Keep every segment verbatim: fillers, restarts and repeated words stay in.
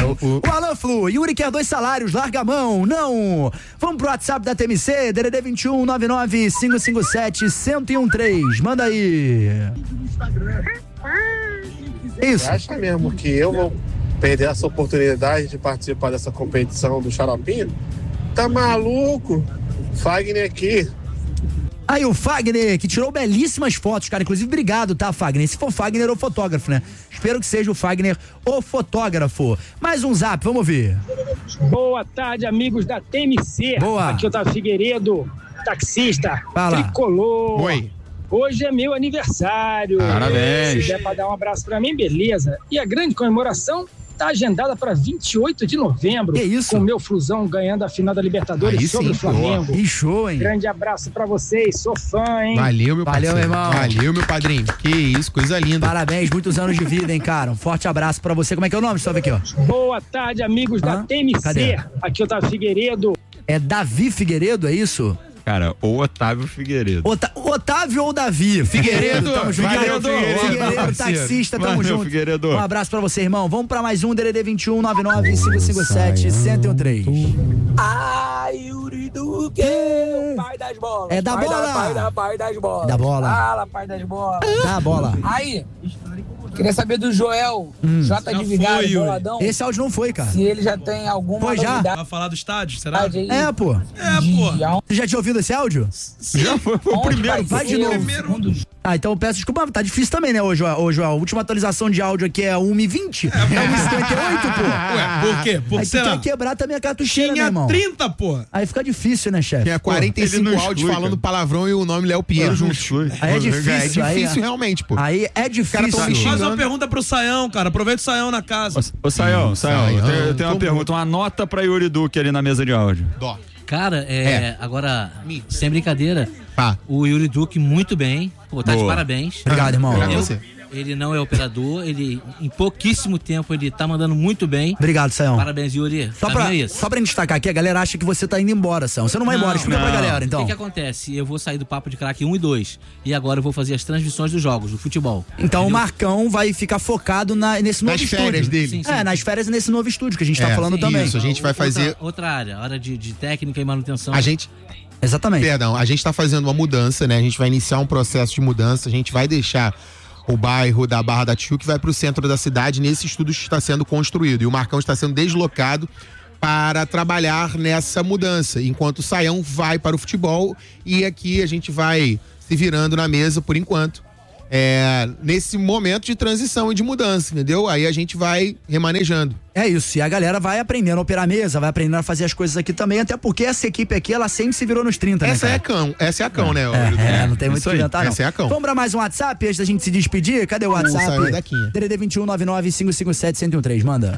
tempo. O Alan Flu, Yuri quer dois salários, larga a mão. Não. Vamos pro WhatsApp da T M C, D D D vinte e um, nove nove cinco cinco sete, um zero um três. Manda aí. Isso. Você acha mesmo que eu vou perder essa oportunidade de participar dessa competição do Xaropinho? Tá maluco? Fagner aqui. Aí o Fagner, que tirou belíssimas fotos, cara. Inclusive, obrigado, tá, Fagner? Se for Fagner ou fotógrafo, né? Espero que seja o Fagner ou fotógrafo. Mais um zap, vamos ver. Boa tarde, amigos da T M C. Boa. Aqui é o Otávio Figueiredo, taxista, Fala. tricolor. Oi. Hoje é meu aniversário. Parabéns. Se der pra dar um abraço pra mim, beleza. E a grande comemoração tá agendada para vinte e oito de novembro. Que isso? Com o meu Flusão ganhando a final da Libertadores Aí sobre sim, o Flamengo. Que show, hein? Grande abraço pra vocês, sou fã, hein? Valeu, meu Valeu, parceiro. meu irmão. Valeu, meu padrinho. Que isso, coisa linda. Parabéns, muitos anos de vida, hein, cara. Um forte abraço pra você. Como é que é o nome? Deixa eu ver aqui, ó. Boa tarde, amigos Hã? da T M C. Cadê? Aqui é o Otávio Figueiredo. É Davi Figueiredo, é isso? Cara, ou Otávio Figueiredo. Ota- Otávio ou Davi? Figueiredo, tamo junto. Valeu, Figueiredo, Figueiredo, Figueiredo, taxista, tamo Valeu, junto. Figueiredo. Um abraço pra você, irmão. Vamos pra mais um, D D D vinte e um, nove nove cinco cinco sete, um zero um três. Ai, Yuri Duque, pai das bolas. É da pai bola. Da, pai, da, pai das bolas. Da bola. Fala, pai das bolas. Dá a bola. Aí, queria saber do Joel, J de Vigário, foi, Yuri. boladão. Esse áudio não foi, cara. Se ele já tem alguma Foi já? novidade Vai falar do estádio, será? aí. É, pô. É, pô. de aonde Você já tinha ouvido esse áudio? Já foi, foi o vai primeiro. vai de ser novo. o segundo jogo. Ah, então eu peço desculpa, tá difícil também, né, ô Joel? Ô, Joel, a última atualização de áudio aqui é uma e vinte. É uma e cinquenta e oito, pô. Ué, por quê? Por Aí que tu será? quer quebrar também a cartucheira, né, Tinha irmão? trinta, pô. Aí fica difícil, né, chefe? Tinha quarenta e cinco ele não áudios exclui, falando cara. palavrão e o nome Léo Pinheiro Não juntos. exclui. Aí é difícil, É difícil, aí é- realmente, pô. Aí é difícil. tão me Faz uma xingando. pergunta pro Saião, cara. Aproveita o Saião na casa. Ô, ô Saião, Saião, eu tenho, eu tenho uma Como? pergunta, uma nota pra Yuri Duque ali na mesa de áudio. Dó. Cara, é, É. agora, sem brincadeira, Tá. o Yuri Duque muito bem. Pô, tá de Boa. parabéns. Obrigado, irmão. Obrigado a Eu- você. Ele não é operador, ele em pouquíssimo tempo ele tá mandando muito bem. Obrigado, Sayão. Parabéns, Yuri. Só pra, Caminho é isso. só pra destacar aqui, a galera acha que você tá indo embora, Sayão. Você não vai embora, explica pra não. galera, O então. que que acontece? Eu vou sair do Papo de Craque um e dois. E agora eu vou fazer as transmissões dos jogos, do futebol. Então o Entendeu? Marcão vai ficar focado na, nesse novo Nas estúdio. férias dele. Sim, sim. É, nas férias e nesse novo estúdio que a gente tá É, falando sim, também. isso. A gente vai fazer- Outra, outra área, área de, de técnica e manutenção. A gente, Exatamente. perdão, a gente tá fazendo uma mudança, né? A gente vai iniciar um processo de mudança, a gente vai deixar o bairro da Barra da Tijuca, que vai pro centro da cidade, nesse estúdio que está sendo construído. E o Marcão está sendo deslocado para trabalhar nessa mudança, enquanto o Saião vai para o futebol e aqui a gente vai se virando na mesa por enquanto. É, nesse momento de transição e de mudança, entendeu? Aí a gente vai remanejando. É isso, e a galera vai aprendendo a operar a mesa, vai aprendendo a fazer as coisas aqui também, até porque essa equipe aqui, ela sempre se virou nos trinta, né, Essa cara? é a cão, essa é a cão, né? É, é, não tem muito o que aí, inventar, não. essa é a cão. Vamos pra mais um WhatsApp antes da gente se despedir? Cadê o WhatsApp? Saião Dequinha. D D D vinte e um, nove nove cinco cinco sete, um zero um três, manda.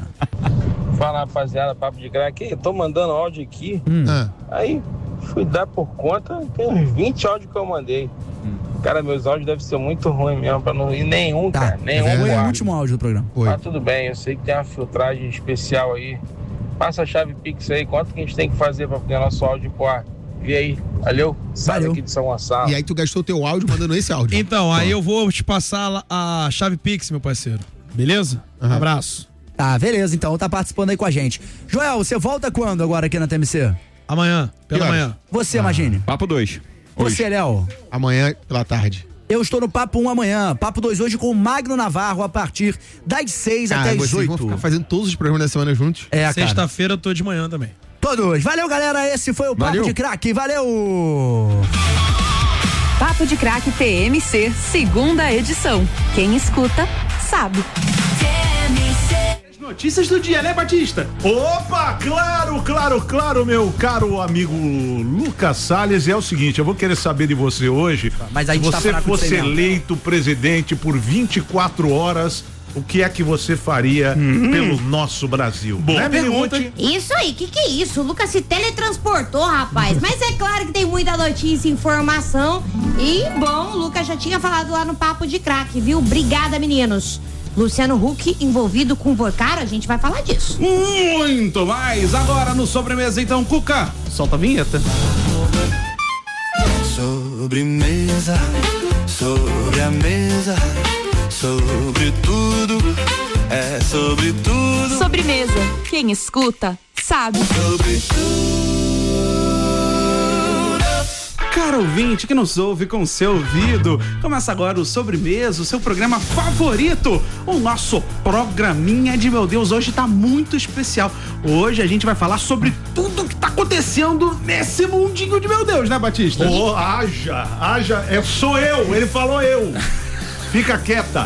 Fala, rapaziada, papo de craque. Eu tô mandando áudio aqui. Ah, Aí fui dar por conta, tem uns vinte áudios que eu mandei. Cara, meus áudios devem ser muito ruins mesmo, pra não ir nenhum, Tá, cara. Nenhum é foi o guarda. último áudio do programa. foi. Mas tudo bem, eu sei que tem uma filtragem especial aí. Passa a chave Pix aí, quanto que a gente tem que fazer pra poder nosso áudio pro ar? E aí, valeu? Sai Valeu. daqui de São Gonçalo. E aí tu gastou teu áudio mandando esse áudio. Então, aí eu vou te passar a chave Pix, meu parceiro. Beleza? Aham. Abraço. Tá, beleza, então, tá participando aí com a gente. Joel, você volta quando agora aqui na T M C? Amanhã, pela Que horas? manhã. Você, Imagine. Papo dois. Você, Léo. Amanhã pela tarde. Eu estou no Papo um amanhã. Papo dois hoje com o Magno Navarro a partir das seis Cara, até as vocês vão oito. ficar fazendo todos os programas da semana juntos? É, cara. Sexta-feira eu tô de manhã também. Todos. Valeu, galera. Esse foi o Papo Valeu. de Craque. Valeu! Papo de Craque T M C, segunda edição. Quem escuta, sabe. Notícias do dia, né, Batista? Opa, claro, claro, claro, meu caro amigo Lucas Salles. É o seguinte, eu vou querer saber de você hoje. Mas a se gente tá você fraco fosse disso aí mesmo. eleito presidente por vinte e quatro horas, o que é que você faria pelo nosso Brasil? Boa Né, pergunta, Minimuti? Isso aí, que que é isso? O Lucas se teletransportou, rapaz. Mas é claro que tem muita notícia, informação. E, bom, o Lucas já tinha falado lá no Papo de Craque, viu? Obrigada, meninos. Luciano Huck envolvido com o Vocaro, a gente vai falar disso. Muito mais. Agora no Sobremesa, então, Cuca, solta a vinheta. Sobremesa, sobre a mesa, sobre tudo É sobre tudo. Sobremesa. Quem escuta, sabe. Sobre Caro ouvinte que nos ouve com o seu ouvido, começa agora o Sobremesa, o seu programa favorito, o nosso programinha de meu Deus, hoje tá muito especial. Hoje a gente vai falar sobre tudo que tá acontecendo nesse mundinho de meu Deus, né, Batista? Ô, oh, haja, haja, é, sou eu, ele falou eu. Fica quieta.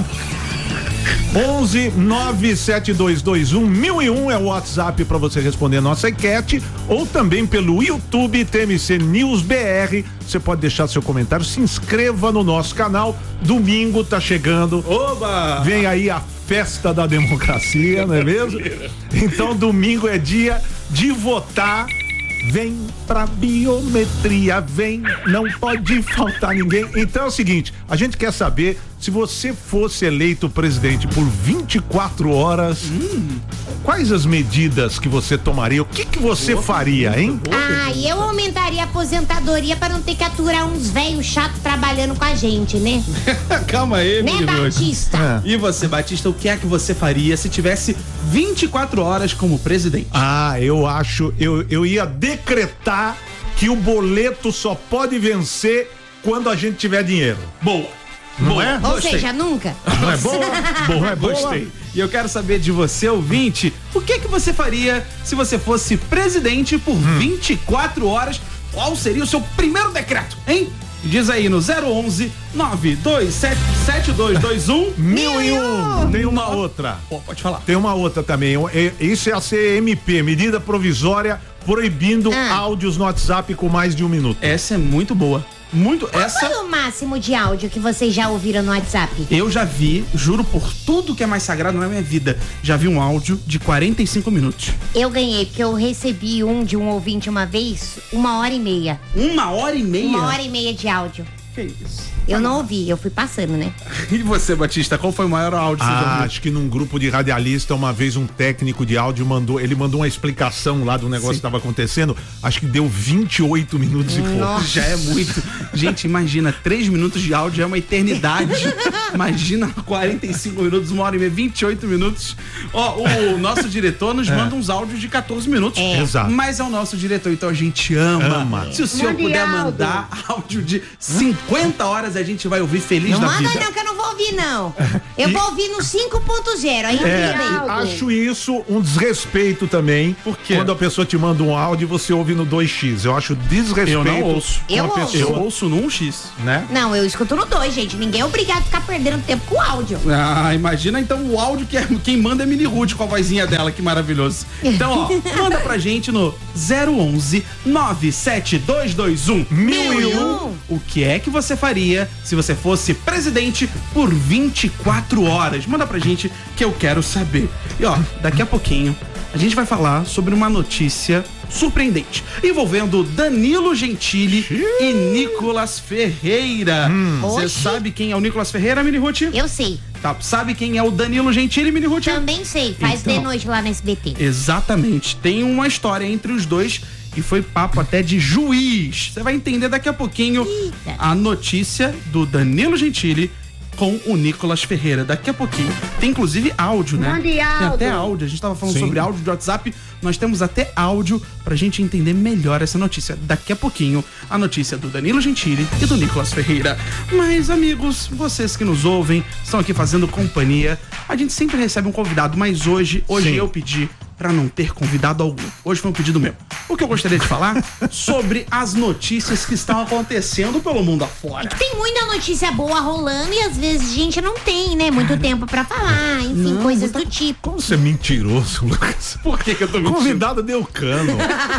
onze nove sete dois dois um mil e um é o WhatsApp para você responder a nossa enquete, ou também pelo YouTube T M C News B R. Você pode deixar seu comentário, se inscreva no nosso canal. Domingo tá chegando. Oba! Vem aí a festa da democracia, não é mesmo? Então domingo é dia de votar. Vem pra biometria, vem, não pode faltar ninguém. Então é o seguinte, a gente quer saber, se você fosse eleito presidente por vinte e quatro horas, hum. quais as medidas que você tomaria? O que que você boa, faria, hein? Ah, eu aumentaria a aposentadoria pra não ter que aturar uns velhos chatos trabalhando com a gente, né? Calma aí, né, Batista? É. E você, Batista, o que é que você faria se tivesse vinte e quatro horas como presidente? Ah, eu acho, eu, eu ia decretar que o boleto só pode vencer quando a gente tiver dinheiro. Boa. Não boa. é? Ou Gostei. seja, nunca. Não é boa? Boa, é boa. Gostei. E eu quero saber de você, ouvinte, o que que você faria se você fosse presidente por hum. vinte e quatro horas? Qual seria o seu primeiro decreto, hein? Diz aí no zero onze nove dois sete sete dois dois um mil e um. Tem uma outra. Pô, pode falar. Tem uma outra também. Isso é a C M P, medida provisória proibindo ah. áudios no WhatsApp com mais de um minuto. Essa é muito boa. Muito, Qual essa... foi o máximo de áudio que vocês já ouviram no WhatsApp? Eu já vi, juro por tudo que é mais sagrado na minha vida, já vi um áudio de quarenta e cinco minutos. Eu ganhei, porque eu recebi um de um ouvinte uma vez, uma hora e meia. Uma hora e meia? Uma hora e meia de áudio. Que isso? Eu não ouvi, eu fui passando, né? E você, Batista, qual foi o maior áudio que ah, você já ouviu? Acho que num grupo de radialista, uma vez um técnico de áudio mandou, ele mandou uma explicação lá do negócio Sim. que estava acontecendo, acho que deu vinte e oito minutos Nossa. e pouco. Já é muito. Gente, imagina, três minutos de áudio é uma eternidade. Imagina quarenta e cinco minutos, uma hora e meia, vinte e oito minutos. Ó, o nosso diretor nos é. manda uns áudios de quatorze minutos. É. Exato. Mas é o nosso diretor, então a gente ama. ama. Se o senhor Mande puder áudio. mandar áudio de cinquenta horas, a gente vai ouvir feliz não da vida. vida. Não manda não, que eu não vou ouvir não. Eu e... vou ouvir no cinco ponto zero, aí é, acho isso um desrespeito também. Por quê? Quando a pessoa te manda um áudio e você ouve no dois x. Eu acho desrespeito. Eu não ouço. Eu ouço. Pessoa... Eu ouço no um x. Né? Não, eu escuto no dois, gente. Ninguém é obrigado a ficar perdendo tempo com o áudio. Ah, imagina então o áudio que é, quem manda é Mini Ruth com a vozinha dela, que maravilhoso. Então, ó, manda pra gente no zero onze nove sete dois dois um mil e um. O que é que você faria se você fosse presidente por vinte e quatro horas? Manda pra gente que eu quero saber. E ó, daqui a pouquinho a gente vai falar sobre uma notícia surpreendente envolvendo Danilo Gentili Xiii. e Nicolas Ferreira. Você hum. sabe quem é o Nicolas Ferreira, Mini Ruth? Eu sei. Tá, sabe quem é o Danilo Gentili, Mini Ruth? Também sei, faz então, de noite lá no S B T. Exatamente, tem uma história entre os dois e foi papo até de juiz. Você vai entender daqui a pouquinho Eita. a notícia do Danilo Gentili com o Nicolas Ferreira. Daqui a pouquinho. Tem inclusive áudio, né? Tem até áudio. A gente tava falando Sim. sobre áudio de WhatsApp. Nós temos até áudio pra gente entender melhor essa notícia. Daqui a pouquinho, a notícia do Danilo Gentili e do Nicolas Ferreira. Mas, amigos, vocês que nos ouvem, estão aqui fazendo companhia. A gente sempre recebe um convidado, mas hoje, hoje Sim. eu pedi pra não ter convidado algum. Hoje foi um pedido meu. O que eu gostaria de falar sobre as notícias que estão acontecendo pelo mundo afora. É que tem muita notícia boa rolando e às vezes a gente não tem, né, muito tempo pra falar, enfim, não, coisas tá... do tipo. Como você é mentiroso, Lucas? Por que que eu tô mentindo? Convidado deu cano.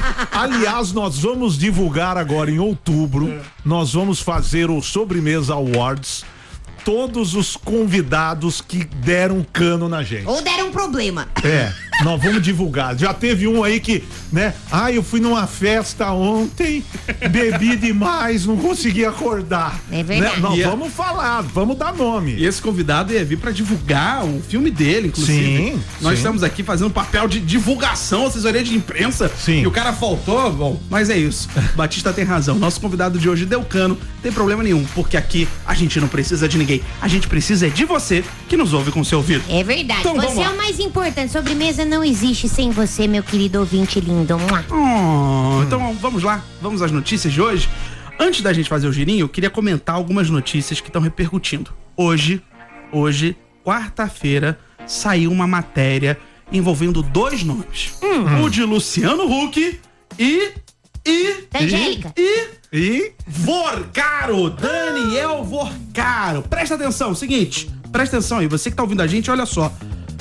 Aliás, nós vamos divulgar agora em outubro, é. nós vamos fazer o Sobremesa Awards. Todos os convidados que deram cano na gente. Ou deram problema. É, nós vamos divulgar. Já teve um aí que, né? Ah, eu fui numa festa ontem, bebi demais, não consegui acordar. É verdade. Né? Nós e vamos a... falar, vamos dar nome. E esse convidado ia vir pra divulgar o filme dele, inclusive. Sim. Nós sim. estamos aqui fazendo papel de divulgação, assessoria de imprensa. Sim. E o cara faltou, bom, mas é isso. Batista tem razão. Nosso convidado de hoje deu cano, não tem problema nenhum, porque aqui a gente não precisa de ninguém. A gente precisa é de você que nos ouve com seu ouvido. É verdade. Então, você é o mais importante. Sobremesa não existe sem você, meu querido ouvinte lindo. Oh, hum. Então vamos lá, vamos às notícias de hoje. Antes da gente fazer o girinho, eu queria comentar algumas notícias que estão repercutindo. Hoje, hoje, quarta-feira, saiu uma matéria envolvendo dois nomes. Hum. O de Luciano Huck e... E... Da Angélica. E... E... Vorcaro, Daniel Vorcaro. Presta atenção, seguinte, presta atenção aí, você que tá ouvindo a gente, olha só.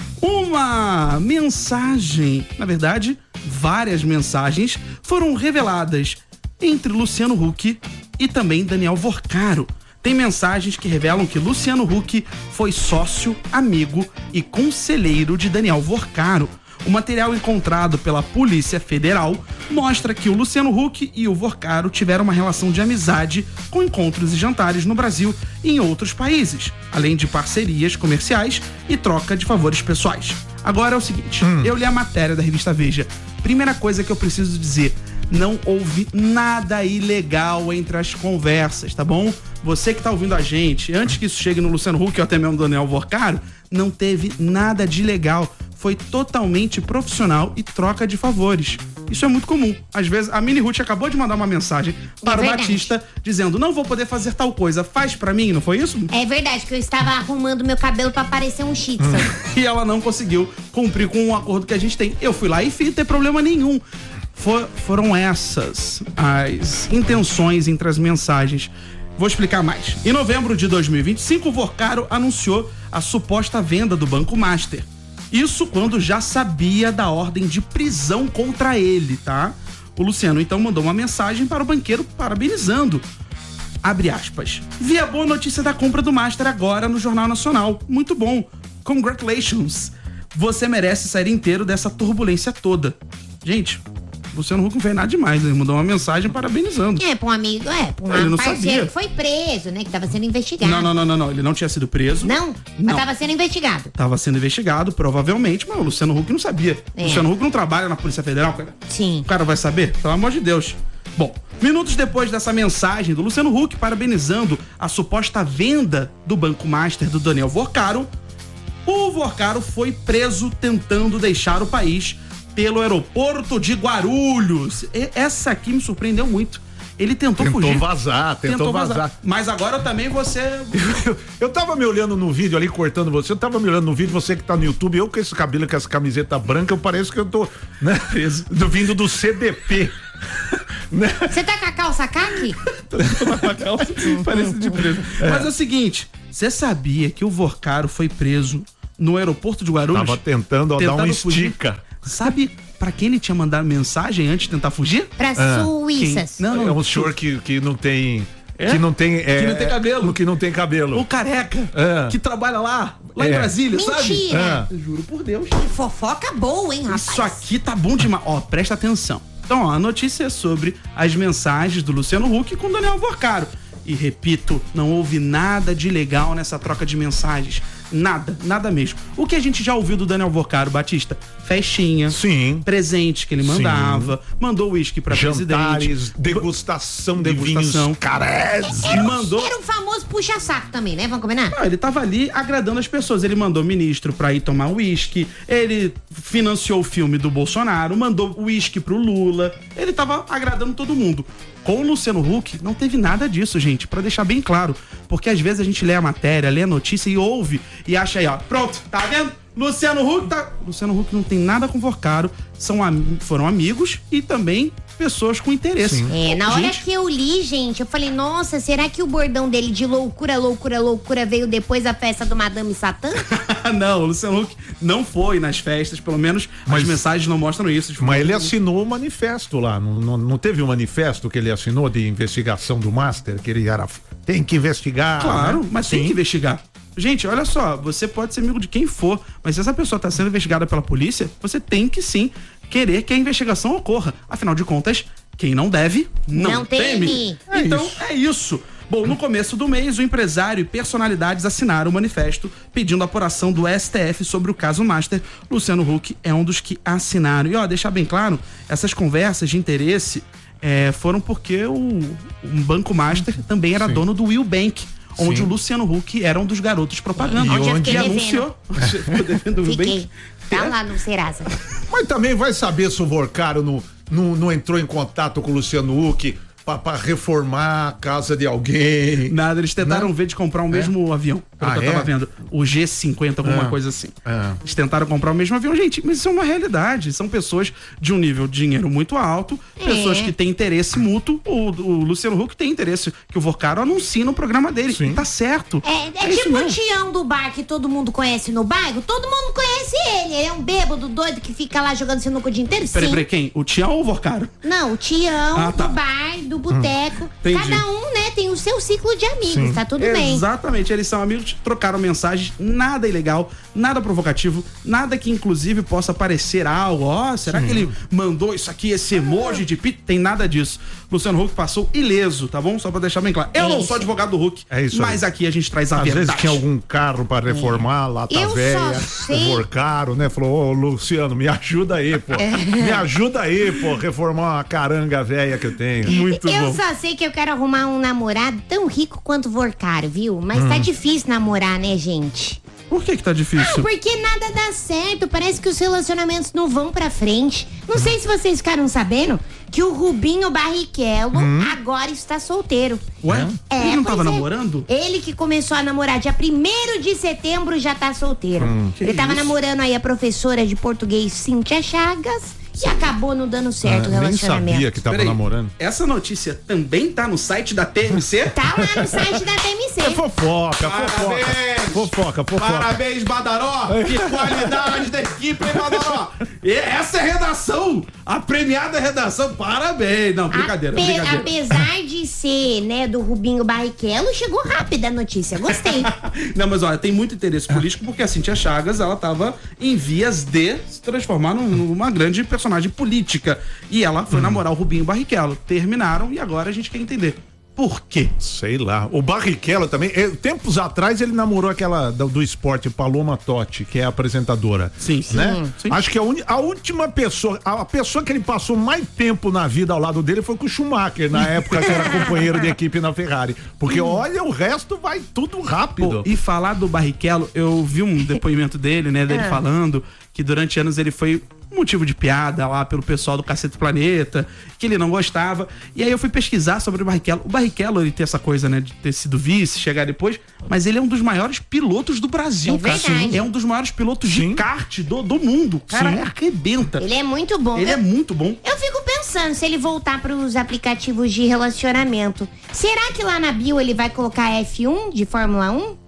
Uma mensagem, na verdade, várias mensagens foram reveladas entre Luciano Huck e também Daniel Vorcaro. Tem mensagens que revelam que Luciano Huck foi sócio, amigo e conselheiro de Daniel Vorcaro. O material encontrado pela Polícia Federal mostra que o Luciano Huck e o Vorcaro tiveram uma relação de amizade com encontros e jantares no Brasil e em outros países, além de parcerias comerciais e troca de favores pessoais. Agora é o seguinte, hum. eu li a matéria da revista Veja. Primeira coisa que eu preciso dizer, não houve nada ilegal entre as conversas, tá bom? Você que tá ouvindo a gente, antes que isso chegue no Luciano Huck ou até mesmo no Daniel Vorcaro, não teve nada de ilegal. Foi totalmente profissional e troca de favores. Isso é muito comum. Às vezes, a Mini Ruth acabou de mandar uma mensagem para é o Batista dizendo, não vou poder fazer tal coisa, faz pra mim, não foi isso? É verdade, que eu estava arrumando meu cabelo pra parecer um shih tzu. Hum. E ela não conseguiu cumprir com o acordo que a gente tem. Eu fui lá e fiz, não tem problema nenhum. For, foram essas as intenções entre as mensagens. Vou explicar mais. Em novembro de dois mil e vinte e cinco, o Vorcaro anunciou a suposta venda do Banco Master. Isso quando já sabia da ordem de prisão contra ele, tá? O Luciano então mandou uma mensagem para o banqueiro parabenizando. Abre aspas. Vi a boa notícia da compra do Master agora no Jornal Nacional. Muito bom. Congratulations. Você merece sair inteiro dessa turbulência toda. Gente, Luciano Huck não fez nada demais, ele mandou uma mensagem parabenizando. É, pra um amigo, é, pra um ele não parceiro sabia. que foi preso, né, que tava sendo investigado. Não, não, não, não, não, ele não tinha sido preso. Não? Não. Mas tava sendo investigado. Tava sendo investigado, provavelmente, mas o Luciano Huck não sabia. É. O Luciano Huck não trabalha na Polícia Federal, cara. Sim. O cara vai saber? Pelo amor de Deus. Bom, minutos depois dessa mensagem do Luciano Huck parabenizando a suposta venda do Banco Master do Daniel Vorcaro, o Vorcaro foi preso tentando deixar o país pelo aeroporto de Guarulhos. E essa aqui me surpreendeu muito. Ele tentou, tentou fugir. Vazar, tentou, tentou vazar, vazar. Mas agora também você... eu, eu tava me olhando no vídeo ali, cortando você, eu tava me olhando no vídeo, você que tá no YouTube, eu com esse cabelo, com essa camiseta branca, eu pareço que eu tô, né, preso, vindo do C D P. Né? Você tá com a calça caqui? Tô com a calça, parece de preso. É. Mas é o seguinte, você sabia que o Vorcaro foi preso no aeroporto de Guarulhos? Tava tentando, ó, tentando dar um fugir. estica. Sabe pra quem ele tinha mandado mensagem antes de tentar fugir? Pra ah. Suíças. Não, não, é um senhor que, que não tem... É? Que não tem... É, que não tem cabelo. Que não tem cabelo. O careca, é. que trabalha lá, lá é. em Brasília, Mentira. sabe? Mentira. É. Juro por Deus. Que fofoca boa, hein, rapaz? Isso aqui tá bom demais. Ó, presta atenção. Então, ó, a notícia é sobre as mensagens do Luciano Huck com o Daniel Vorcaro. E repito, não houve nada de legal nessa troca de mensagens. Nada, nada mesmo. O que a gente já ouviu do Daniel Vorcaro, Batista? Festinha. Sim. Presente que ele mandava. Sim. Mandou uísque pra Jantares, presidente. Degustação de degustação. vinhos caretos. Era, mandou... era um famoso puxa-saco também, né? Vamos combinar? Não, ele tava ali agradando as pessoas. Ele mandou ministro pra ir tomar uísque. Ele financiou o filme do Bolsonaro. Mandou uísque pro Lula. Ele tava agradando todo mundo. Com o Luciano Huck, não teve nada disso, gente, pra deixar bem claro. Porque às vezes a gente lê a matéria, lê a notícia e ouve e acha aí, ó, pronto, tá vendo? Luciano Huck tá... Luciano Huck não tem nada com Vorcaro, são am... foram amigos e também pessoas com interesse. É, na hora gente... que eu li, gente, eu falei, nossa, será que o bordão dele de loucura, loucura, loucura veio depois da festa do Madame Satã? Não, o Luciano Huck não foi nas festas, pelo menos mas, as mensagens não mostram isso. Mas ele assinou o manifesto lá, não, não, não teve um manifesto que ele assinou de investigação do Master, que ele era, tem que investigar. Claro, né? mas Sim. tem que investigar. Gente, olha só, você pode ser amigo de quem for, mas se essa pessoa está sendo investigada pela polícia, você tem que sim querer que a investigação ocorra. Afinal de contas, quem não deve, não, não teme. teme. É então, isso. é isso. Bom, no começo do mês, o empresário e personalidades assinaram o manifesto pedindo a apuração do S T F sobre o caso Master. Luciano Huck é um dos que assinaram. E ó, deixar bem claro, essas conversas de interesse é, foram porque o, o Banco Master também era Sim. dono do Will Bank, onde Sim. o Luciano Huck era um dos garotos propaganda. E Onde eu onde fiquei anunciou. Ficou devendo Fiquei. bem. Tá lá no Serasa. Mas também vai saber se o Vorcaro não, não, não entrou em contato com o Luciano Huck pra, pra reformar a casa de alguém. Nada, eles tentaram Não? ver de comprar o mesmo avião. Pelo Ah, que eu tava é? vendo. O G cinquenta, alguma Ah. coisa assim. É. Eles tentaram comprar o mesmo avião. Gente, mas isso é uma realidade. São pessoas de um nível de dinheiro muito alto, É. pessoas que têm interesse mútuo. O, o Luciano Huck tem interesse que o Vorcaro anuncie no programa dele. E tá certo. É, é isso tipo o mesmo. Tião do bar que todo mundo conhece no bairro. Todo mundo conhece ele. Ele é um bêbado doido que fica lá jogando sinuca o dia inteiro. Peraí, Sim. peraí, quem? O Tião ou o Vorcaro? Não, o Tião Ah, tá. do bar, do boteco. entendi. Cada um, né, tem o seu ciclo de amigos. Sim. Tá tudo bem. Exatamente, eles são amigos, trocaram mensagens, nada ilegal, nada provocativo, nada que inclusive possa parecer algo, ó, será que ele mandou isso aqui, esse emoji de pit? Tem nada disso. Luciano Huck passou ileso, tá bom? Só pra deixar bem claro. Eu É não isso. sou advogado do Huck, É isso mas aí. aqui a gente traz a Às verdade. vezes tinha algum carro pra reformar, lá tá Eu velha, só sei- o Vorcaro, né? Falou, ô Luciano, me ajuda aí, pô. É. Me ajuda aí, pô, reformar uma caranga velha que eu tenho. Muito eu bom. só sei que eu quero arrumar um namorado tão rico quanto o Vorcaro, viu? Mas Hum. tá difícil namorar, né, gente? Por que que tá difícil? Ah, porque nada dá certo. Parece que os relacionamentos não vão pra frente. Não sei se vocês ficaram sabendo que o Rubinho Barrichello Hum. agora está solteiro. Ué? É, ele não tava pois é. namorando? Ele que começou a namorar dia primeiro de setembro já tá solteiro. Hum. Ele Que tava isso? namorando aí a professora de português Cíntia Chagas e acabou não dando certo o Ah, nem relacionamento. sabia que tava Peraí, namorando. Essa notícia também tá no site da T M C? Tá lá no site da T M C. É fofoca, fofoca. Fofoca, fofoca. Parabéns, Badaró! Que qualidade da equipe, hein, Badaró? E essa é a redação! A premiada redação, parabéns! Não, brincadeira, Ape- brincadeira. Apesar de ser, né, do Rubinho Barrichello, chegou rápida a notícia. Gostei. Não, mas olha, tem muito interesse político porque a Cíntia Chagas, ela tava em vias de se transformar num- numa grande personagem política. E ela foi namorar o Rubinho Barrichello. Terminaram e agora a gente quer entender. Por quê? Sei lá. O Barrichello também. eh, Tempos atrás ele namorou aquela do, do esporte, Paloma Totti, que é a apresentadora. Sim, né? sim. Acho que a, uni- a última pessoa, a, a pessoa que ele passou mais tempo na vida ao lado dele foi com o Schumacher, na época que era companheiro de equipe na Ferrari. Porque olha, o resto vai tudo rápido. Pô, e falar do Barrichello, eu vi um depoimento dele, né, dele É. falando que durante anos ele foi motivo de piada lá pelo pessoal do Cacete Planeta, que ele não gostava. E aí eu fui pesquisar sobre o Barrichello. O Barrichello, ele tem essa coisa, né, de ter sido vice, chegar depois, mas ele é um dos maiores pilotos do Brasil, É cara. verdade. É um dos maiores pilotos de kart do, do mundo. Cara, Sim. arrebenta. Ele é muito bom. Ele eu, é muito bom. eu fico pensando, se ele voltar pros aplicativos de relacionamento, será que lá na bio ele vai colocar F um de Fórmula um?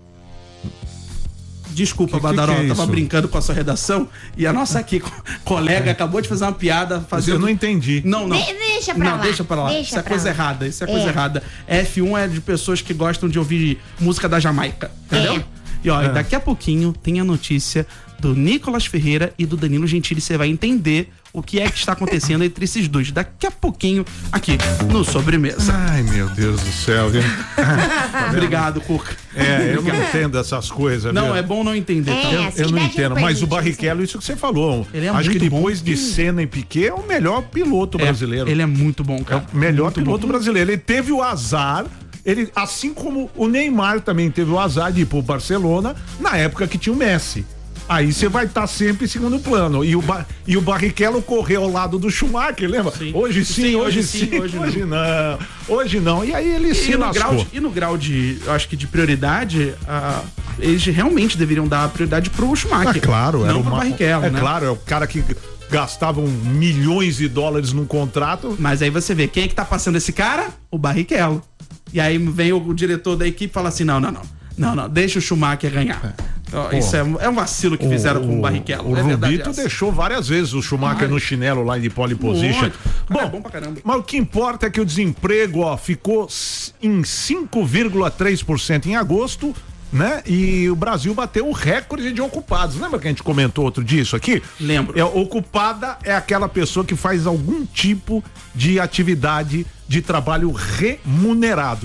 Desculpa, Que- que Badaró, que é eu tava isso? brincando com a sua redação e a nossa aqui, co- colega, acabou de fazer uma piada fazendo... Eu não entendi. Não, não. De- deixa pra não, lá, deixa pra lá. deixa isso é pra coisa lá. errada, isso é coisa É. errada. F um é de pessoas que gostam de ouvir música da Jamaica, entendeu? É. E ó, É. daqui a pouquinho tem a notícia do Nicolas Ferreira e do Danilo Gentili, você vai entender o que é que está acontecendo entre esses dois. Daqui a pouquinho, aqui, no Sobremesa. Ai, meu Deus do céu, viu? Obrigado, Cuca. É, eu não entendo essas coisas, Não, viu? é bom não entender, tá? É, Eu, assim, eu não idade entendo, não mas o permite, Barrichello, isso que você falou. Ele é acho que muito bom. depois de Senna e Piquet é o melhor piloto É, brasileiro. ele é muito bom, É cara. o melhor Muito piloto bom. brasileiro. Ele teve o azar, ele, assim como o Neymar também teve o azar de ir pro Barcelona na época que tinha o Messi. Aí você vai estar sempre em segundo plano. E o, Ba- e o Barrichello correu ao lado do Schumacher, lembra? Sim. Hoje sim, Sim, hoje, hoje sim, sim, hoje hoje, não. Hoje não. E aí ele se E no, lascou. grau de, e no grau de, eu acho que de prioridade, ah, eles realmente deveriam dar a prioridade pro Schumacher. É claro, era não pro uma, Barrichello, é né? claro, é o cara que gastavam milhões de dólares num contrato. Mas aí você vê, quem é que tá passando esse cara? O Barrichello. E aí vem o, o diretor da equipe e fala assim, não, não, não. Não, não, deixa o Schumacher ganhar. Ó, isso é, é um vacilo que fizeram com o Barrichello. O é verdade Rubito essa. deixou várias vezes o Schumacher Ai. no chinelo lá de pole position. Muito. Cara, Bom, é bom pra caramba. mas o que importa é que o desemprego, ó, ficou s- em cinco vírgula três por cento em agosto, né? E o Brasil bateu o recorde de ocupados. Lembra que a gente comentou outro dia isso aqui? Lembro. É, ocupada é aquela pessoa que faz algum tipo de atividade de trabalho remunerado.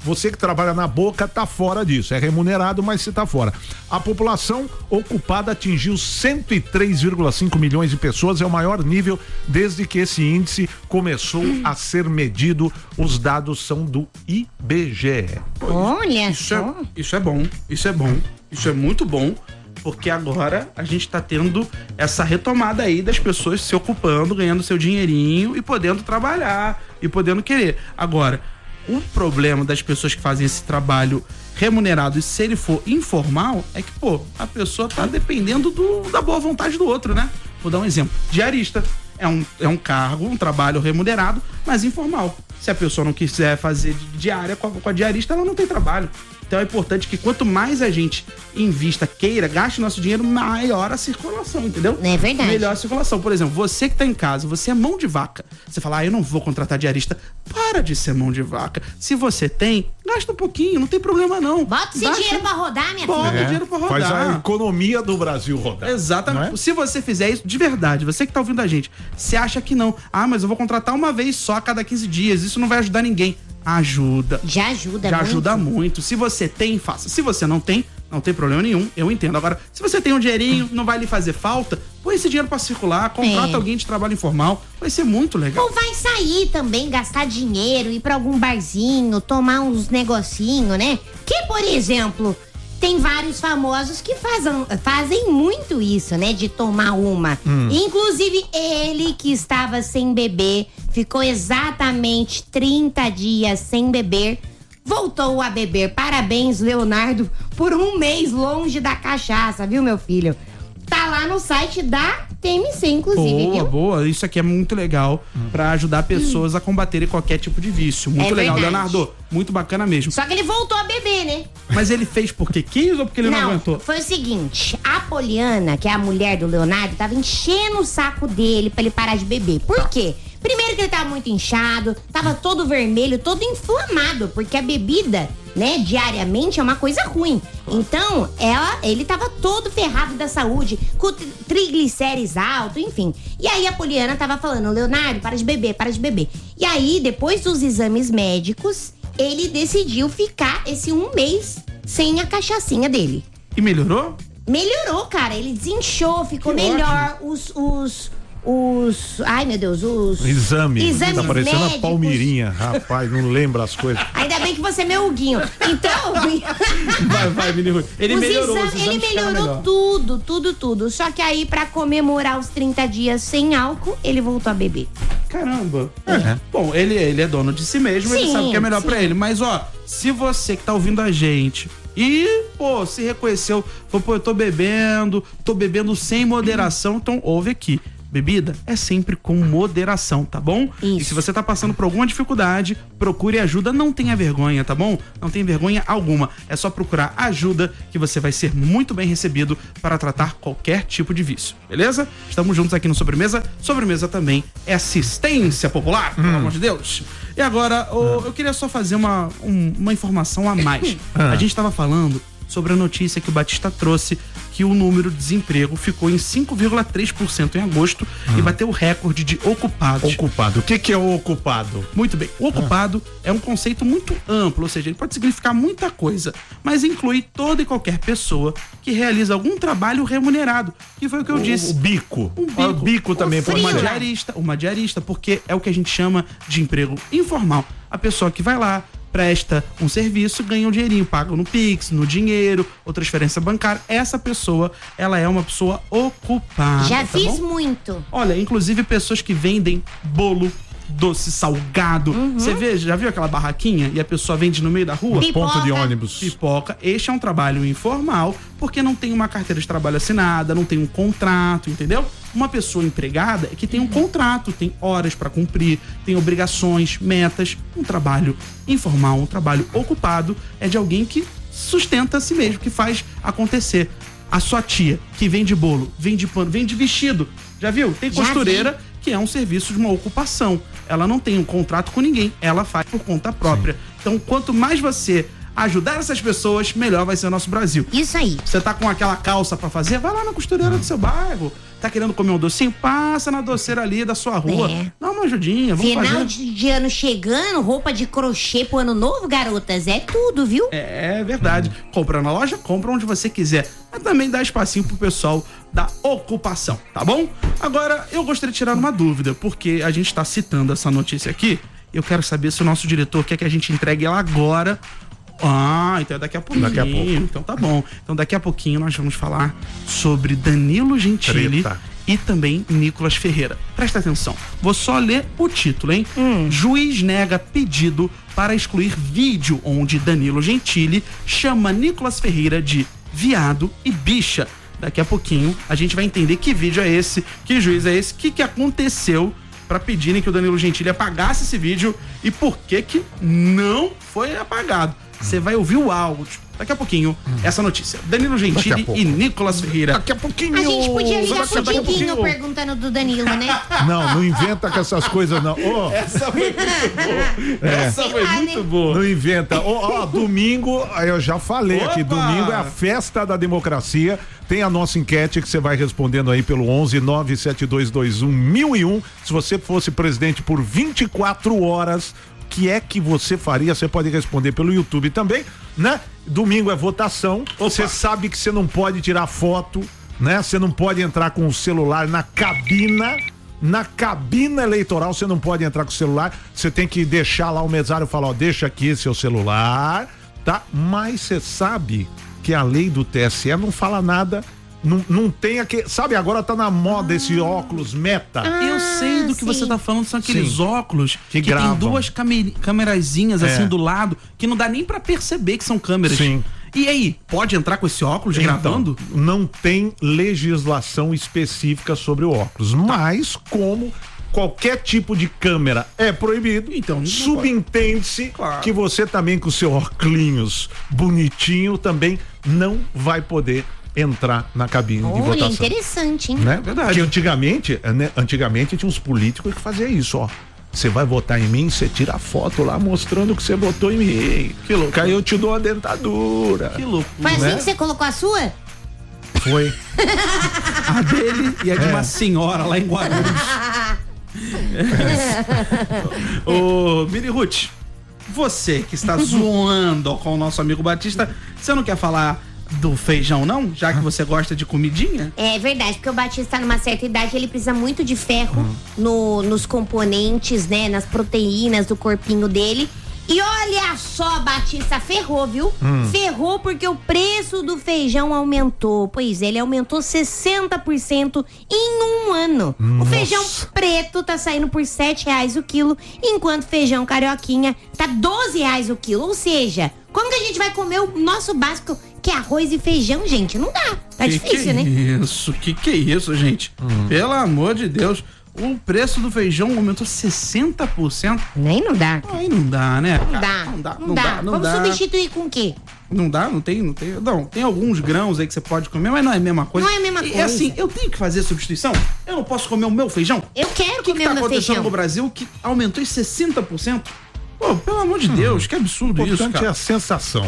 Você que trabalha na boca tá fora disso, é remunerado, mas você tá fora. A população ocupada atingiu cento e três vírgula cinco milhões de pessoas, é o maior nível desde que esse índice começou a ser medido. Os dados são do I B G E. Olha isso só. É, isso é bom, isso é bom, isso é muito bom, porque agora a gente tá tendo essa retomada aí das pessoas se ocupando, ganhando seu dinheirinho e podendo trabalhar e podendo querer. Agora, o problema das pessoas que fazem esse trabalho remunerado, e se ele for informal, é que, pô, a pessoa tá dependendo do, da boa vontade do outro, né? Vou dar um exemplo. Diarista é um, é um cargo, um trabalho remunerado, mas informal. Se a pessoa não quiser fazer diária com a, com a diarista, ela não tem trabalho. Então é importante que quanto mais a gente invista, queira, gaste nosso dinheiro, maior a circulação, entendeu? É verdade. Melhor a circulação. Por exemplo, você que tá em casa, você é mão de vaca. Você fala, ah, eu não vou contratar diarista. Para de ser mão de vaca. Se você tem, gasta um pouquinho, não tem problema não. Bota esse Baixa... dinheiro pra rodar, minha Bota filha. o dinheiro pra rodar. Faz a economia do Brasil rodar. Exatamente. É? Se você fizer isso, de verdade, você que tá ouvindo a gente, você acha que não. Ah, mas eu vou contratar uma vez só a cada quinze dias, isso não vai ajudar ninguém. Ajuda. Já ajuda Já muito. ajuda muito. Se você tem, faça. Se você não tem, não tem problema nenhum, eu entendo. Agora, se você tem um dinheirinho, não vai lhe fazer falta, põe esse dinheiro pra circular, contrata É. alguém de trabalho informal, vai ser muito legal. Ou vai sair também, gastar dinheiro, ir pra algum barzinho, tomar uns negocinho, né? Que, por exemplo, tem vários famosos que fazem, fazem muito isso, né? De tomar uma. Hum. Inclusive, ele que estava sem beber, ficou exatamente trinta dias sem beber, voltou a beber. Parabéns, Leonardo, por um mês longe da cachaça, viu, meu filho? Tá lá no site da T M C, inclusive, Boa, viu? boa. Isso aqui é muito legal pra ajudar pessoas a combaterem qualquer tipo de vício. Muito É legal, verdade. Leonardo. Muito bacana mesmo. Só que ele voltou a beber, né? Mas ele fez porque quis ou porque ele não, Não, aguentou? foi o seguinte, a Poliana, que é a mulher do Leonardo, tava enchendo o saco dele pra ele parar de beber. Por quê? Primeiro que ele tava muito inchado, tava todo vermelho, todo inflamado, porque a bebida, né, diariamente é uma coisa ruim. Então, ela, ele tava todo ferrado da saúde, com tri- triglicérides alto, enfim. E aí a Poliana tava falando, Leonardo, para de beber, para de beber. E aí, depois dos exames médicos, ele decidiu ficar esse um mês sem a cachaçinha dele. E melhorou? Melhorou, cara. Ele desinchou, ficou Que melhor. Os, os, os... Ai, meu Deus, os... Exame. Exames Tá parecendo médicos. a Palmirinha, rapaz, não lembra as coisas. Ainda bem que você é meu Huguinho. Então... Vai, vai, menino. Ele os melhorou. exames- os ele exames ficaram melhorou melhor. tudo, tudo, tudo. Só que aí, pra comemorar os trinta dias sem álcool, ele voltou a beber. Caramba. É. Bom, ele, ele é dono de si mesmo, ele Sim, sabe o que é melhor sim. pra ele. Mas, ó, se você que tá ouvindo a gente e, pô, se reconheceu, falou, pô, eu tô bebendo, tô bebendo sem moderação, então ouve aqui. Bebida é sempre com moderação, tá bom? Isso. E se você tá passando por alguma dificuldade, procure ajuda, não tenha vergonha, tá bom? Não tem vergonha alguma. É só procurar ajuda que você vai ser muito bem recebido para tratar qualquer tipo de vício, beleza? Estamos juntos aqui no Sobremesa. Sobremesa também é assistência popular, pelo amor de Deus. E agora, ô, eu queria só fazer uma, um- uma informação a mais. Ah. A gente tava falando sobre a notícia que o Batista trouxe que o número de desemprego ficou em cinco vírgula três por cento em agosto e bateu o recorde de ocupados. Ocupado. O que, que é o ocupado? Muito bem. O ocupado é um conceito muito amplo, ou seja, ele pode significar muita coisa, mas inclui toda e qualquer pessoa que realiza algum trabalho remunerado, que foi o que eu O- disse. o bico. Um bico. Ah, o bico também Uma pode ser. diarista, uma diarista, porque é o que a gente chama de emprego informal. A pessoa que vai lá, presta um serviço, ganha um dinheirinho, paga no Pix, no dinheiro, ou transferência bancária. Essa pessoa, ela é uma pessoa ocupada. Já tá fiz bom? muito. Olha, inclusive pessoas que vendem bolo, doce salgado. Você vê, já viu aquela barraquinha e a pessoa vende no meio da rua? No ponto de ônibus. Pipoca. Este é um trabalho informal, porque não tem uma carteira de trabalho assinada, não tem um contrato, entendeu? Uma pessoa empregada é que tem um contrato, tem horas pra cumprir, tem obrigações, metas. Um trabalho informal, um trabalho ocupado é de alguém que sustenta a si mesmo, que faz acontecer. A sua tia, que vende bolo, vende pano, vende vestido. Já viu? Tem Já costureira, que é um serviço de uma ocupação. Ela não tem um contrato com ninguém, ela faz por conta própria. Então, quanto mais você ajudar essas pessoas, melhor vai ser o nosso Brasil. Isso aí. Você tá com aquela calça pra fazer? Vai lá na costureira do seu bairro. tá querendo comer um docinho? Passa na doceira ali da sua rua. É. Dá uma ajudinha, vamos Final fazer. de, de ano chegando, roupa de crochê pro ano novo, garotas, é tudo, viu? É, é verdade. Compra na loja, compra onde você quiser. Mas também dá espacinho pro pessoal da ocupação, tá bom? Agora, eu gostaria de tirar uma dúvida, porque a gente tá citando essa notícia aqui. Eu quero saber se o nosso diretor quer que a gente entregue ela agora. Ah, então é daqui a pouquinho. Daqui a pouco. Então tá bom. Então daqui a pouquinho nós vamos falar sobre Danilo Gentili Treta. e também Nicolas Ferreira. Presta atenção. Vou só ler o título, hein? Hum. Juiz nega pedido para excluir vídeo onde Danilo Gentili chama Nicolas Ferreira de viado e bicha. Daqui a pouquinho a gente vai entender que vídeo é esse, que juiz é esse, o que, que aconteceu para pedirem que o Danilo Gentili apagasse esse vídeo e por que que não foi apagado. Você vai ouvir o áudio. Daqui a pouquinho, essa notícia. Danilo Gentili e Nicolas Ferreira. Daqui a pouquinho. A gente podia ligar Daqui a pro Diguinho pouquinho. perguntando do Danilo, né? Não, não inventa com essas coisas, não. Ô, Essa foi muito boa. É. Essa foi muito boa. não inventa. Ó, ó, domingo, eu já falei Opa! aqui, domingo é a festa da democracia. Tem a nossa enquete que você vai respondendo aí pelo onze nove sete dois dois um mil e um. Se você fosse presidente por vinte e quatro horas, o que é que você faria? Você pode responder pelo YouTube também, né? Domingo é votação. Você sabe que você não pode tirar foto, né? Você não pode entrar com o celular na cabina. Na cabina eleitoral você não pode entrar com o celular. Você tem que deixar lá o mesário falar, ó, deixa aqui seu celular, tá? Mas você sabe que a lei do T S E não fala nada. Não, não tem aquele. Sabe, agora tá na moda esse óculos meta. Eu sei do que sim. você tá falando, são aqueles Sim. óculos Que que, gravam. tem duas came- camerazinhas assim É. do lado, que não dá nem pra perceber que são câmeras. Sim. E aí, pode entrar com esse óculos Então, gravando? não tem legislação específica sobre o óculos, mas como qualquer tipo de câmera é proibido, Então, não subentende-se Claro. que você também com seu óculos bonitinho também não vai poder entrar na cabine de Olha, votação. interessante, hein? Né? Verdade. Porque antigamente, né, antigamente tinha uns políticos que faziam isso, ó. Você vai votar em mim, você tira a foto lá mostrando que você votou em mim. Que louco. Que aí eu te dou a dentadura. Que louco. Foi assim né? que você colocou a sua? Foi. A dele e a de É. uma senhora lá em Guarulhos. Ô, Miri Ruth, você que está zoando com o nosso amigo Batista, você não quer falar do feijão, não? Já que você gosta de comidinha? É verdade, porque o Batista tá numa certa idade, ele precisa muito de ferro no, nos componentes, né? Nas proteínas do corpinho dele. E olha só, Batista, ferrou, viu? Hum. Ferrou porque o preço do feijão aumentou. Pois é, ele aumentou sessenta por cento em um ano. Nossa. O feijão preto tá saindo por sete reais o quilo, enquanto feijão carioquinha tá doze reais o quilo. Ou seja, como que a gente vai comer o nosso básico, que é arroz e feijão, gente? Não dá. Tá que difícil, que é né? Isso, que que é isso, gente? Pelo amor de Deus. O preço do feijão aumentou sessenta por cento. Nem não dá. Aí não dá, né? Não cara? dá. Não dá, Não dá. não Vamos dá. substituir com o quê? Não dá, não tem, não tem. Não, tem alguns grãos aí que você pode comer, mas não é a mesma coisa. Não é a mesma E, coisa. assim, eu tenho que fazer substituição? Eu não posso comer o meu feijão? Eu quero O que, que comer tá o meu acontecendo feijão. no Brasil que aumentou em sessenta por cento? Pô, pelo amor de Deus, que absurdo O isso, importante é cara. a sensação.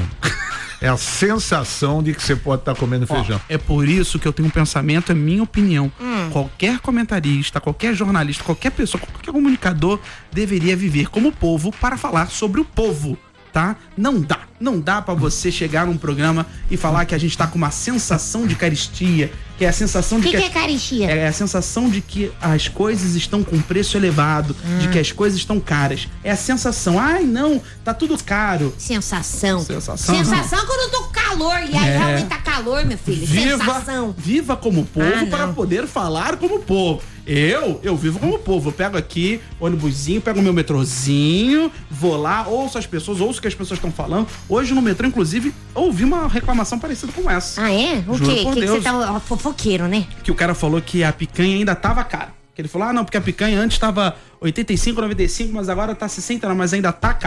É a sensação de que você pode estar comendo Ó, feijão. é por isso que eu tenho um pensamento, é minha opinião. Hum. Qualquer comentarista, qualquer jornalista, qualquer pessoa, qualquer comunicador deveria viver como povo para falar sobre o povo, tá? Não dá. Não dá pra você chegar num programa e falar que a gente tá com uma sensação de caristia, que é a sensação O de que, que, que é caristia? é a sensação de que as coisas estão com preço elevado, de que as coisas estão caras. É a sensação, ai não, tá tudo caro. Sensação. Sensação. Sensação quando eu tô com calor. E aí É. realmente tá calor, meu filho. Viva, Sensação. viva como povo Ah, não. para poder falar como povo. Eu, eu vivo como povo. Eu pego aqui ônibusinho, pego o meu metrozinho, vou lá, ouço as pessoas, ouço o que as pessoas estão falando. Hoje no metrô, inclusive, ouvi uma reclamação parecida com essa. Ah, é? O Juro quê? por Que que você Deus. tá ó, fofoqueiro, né? Que o cara falou que a picanha ainda tava cara. Que ele falou, ah, não, porque a picanha antes tava oitenta e cinco, noventa e cinco, mas agora tá sessenta, não, mas ainda tá cara.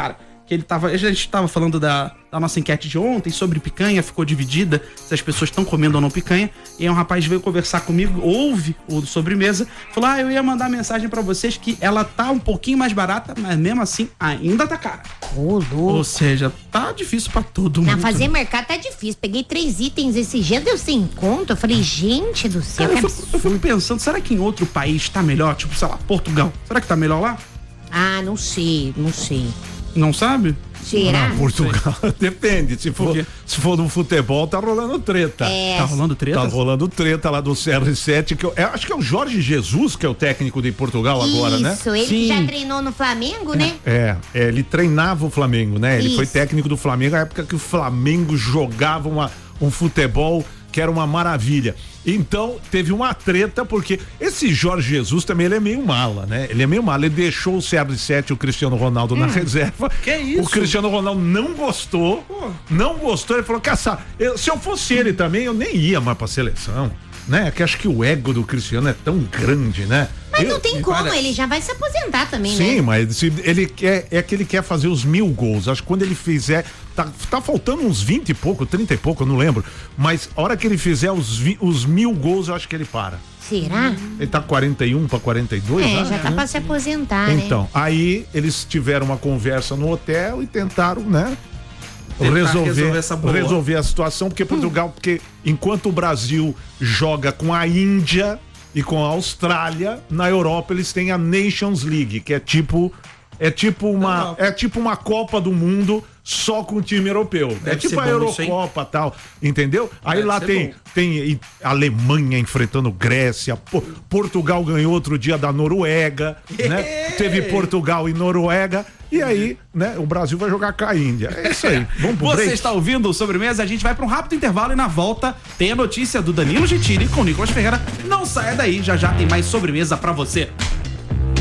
que ele tava. A gente tava falando da, da nossa enquete de ontem sobre picanha, ficou dividida se as pessoas estão comendo ou não picanha. E aí um rapaz veio conversar comigo, ouve o do sobremesa, falou: ah, eu ia mandar mensagem pra vocês que ela tá um pouquinho mais barata, mas mesmo assim ainda tá cara. Ô, louco. Ou seja, tá difícil pra todo mundo. Não, fazer mercado tá difícil. Peguei três itens esse dia, deu sem conta. Eu falei, gente do céu. Cara, eu, fico, eu fico pensando, será que em outro país tá melhor? Tipo, sei lá, Portugal. Será que tá melhor lá? Ah, não sei, não sei. Não sabe? Será? Não, Portugal depende. Se for, se for no futebol, tá rolando treta. É. Tá rolando treta? Tá rolando treta lá do C R sete, que eu, eu acho que é o Jorge Jesus, que é o técnico de Portugal agora, né? Isso, ele que já treinou no Flamengo, né? É, é, ele treinava o Flamengo, né? Ele Isso. foi técnico do Flamengo na época que o Flamengo jogava uma, um futebol que era uma maravilha. Então, teve uma treta, porque esse Jorge Jesus também, ele é meio mala, né? Ele é meio mala, ele deixou o C R sete e o Cristiano Ronaldo hum, na reserva. Que isso? O Cristiano Ronaldo não gostou, Pô. não gostou, ele falou, caça, eu, se eu fosse ele também, eu nem ia mais pra seleção, né? Que acho que o ego do Cristiano é tão grande, né? Mas eu, não tem como, parece... ele já vai se aposentar também, Sim, né? Sim, mas se ele quer, é que ele quer fazer os mil gols. Acho que quando ele fizer, tá, tá faltando uns vinte e pouco, trinta e pouco, eu não lembro. Mas a hora que ele fizer os, vi, os mil gols, eu acho que ele para. Será? Ele tá quarenta e um para quarenta e dois, É, né? já tá pra se aposentar, né? Então, aí eles tiveram uma conversa no hotel e tentaram, né? Resolver, resolver, essa resolver a situação, porque Portugal, hum. porque enquanto o Brasil joga com a Índia e com a Austrália, na Europa eles têm a Nations League, que é tipo é tipo uma é tipo uma Copa do Mundo só com o time europeu. Deve é tipo a Eurocopa e tal, entendeu? Aí Deve lá tem bom. tem Alemanha enfrentando Grécia, P- Portugal ganhou outro dia da Noruega, né? Teve Portugal e Noruega. E aí, né, o Brasil vai jogar com a Índia. É isso aí. Vamos pro Você break? está ouvindo o Sobremesa, a gente vai para um rápido intervalo e na volta tem a notícia do Danilo Gentili com o Nicolas Ferreira. Não saia daí, já já tem mais Sobremesa para você.